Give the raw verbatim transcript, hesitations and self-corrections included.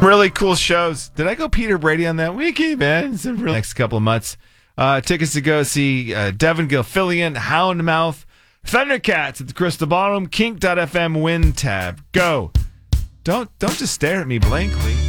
really cool shows. Did I go Peter Brady on that wiki, man? It's a really next couple of months. Uh, tickets to go see uh, Devin Gilfillian, Houndmouth, Thundercats at the Crystal Ballroom, Kink dot f m win tab. Go. Don't don't just stare at me blankly.